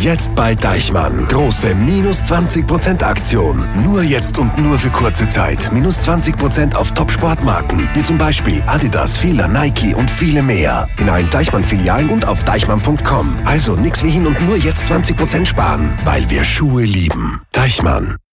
Jetzt bei Deichmann. Große minus 20% Aktion. Nur jetzt und nur für kurze Zeit. Minus 20% auf Top-Sportmarken. Wie zum Beispiel Adidas, Fila, Nike und viele mehr. In allen Deichmann-Filialen und auf deichmann.com. Also nix wie hin und nur jetzt 20% sparen. Weil wir Schuhe lieben. Deichmann.